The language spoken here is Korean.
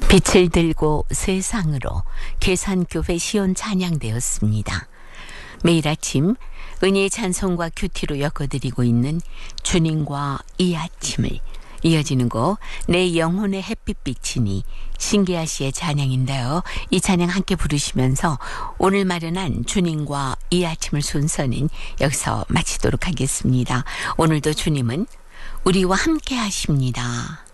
빛을 들고 세상으로 계산교회 시온 찬양되었습니다. 매일 아침 은혜의 찬송과 큐티로 엮어드리고 있는 주님과 이 아침을, 이어지는 곡 내 영혼의 햇빛빛이니 신기하 씨의 찬양인데요. 이 찬양 함께 부르시면서 오늘 마련한 주님과 이 아침을 순서는 여기서 마치도록 하겠습니다. 오늘도 주님은 우리와 함께 하십니다.